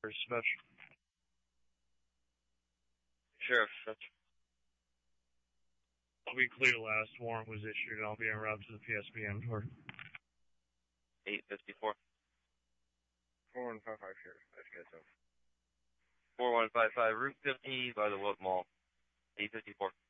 Special. Sheriff, that's... I'll be clear. Last warrant was issued, and I'll be en route to the PSBM for 854. 4155, Sheriff. Let's get some. 4155, Route 50 by the Wilk Mall. 854.